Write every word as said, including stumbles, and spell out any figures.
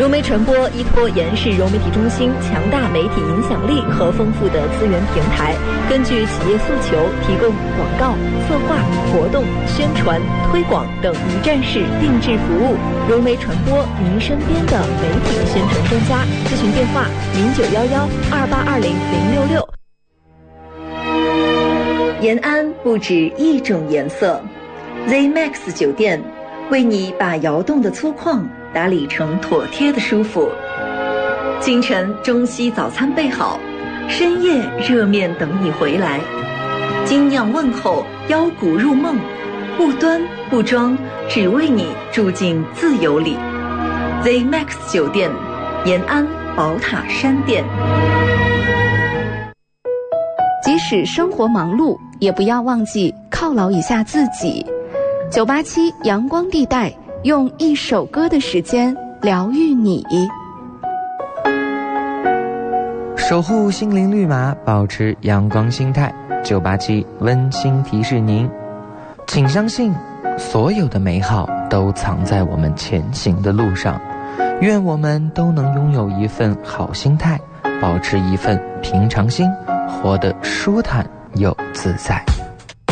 融媒传播依托延世融媒体中心强大媒体影响力和丰富的资源平台，根据企业诉求提供广告、策划、活动、宣传、推广等一站式定制服务。融媒传播，您身边的媒体宣传专家。咨询电话：零九幺幺二八二零零六六。延安不止一种颜色 ，Z Max 酒店为你把窑洞的粗犷打理成妥帖的舒服。清晨中西早餐备好，深夜热面等你回来。精酿问候，腰鼓入梦，不端不装，只为你住进自由里。Z Max 酒店，延安宝塔山店。 即使生活忙碌，也不要忘记犒劳一下自己。九八七阳光地带，用一首歌的时间疗愈你。 守护心灵绿码，保持阳光心态。九八七温馨提示您，请相信所有的美好都藏在我们前行的路上。愿我们都能拥有一份好心态，保持一份平常心，活得舒坦又自在。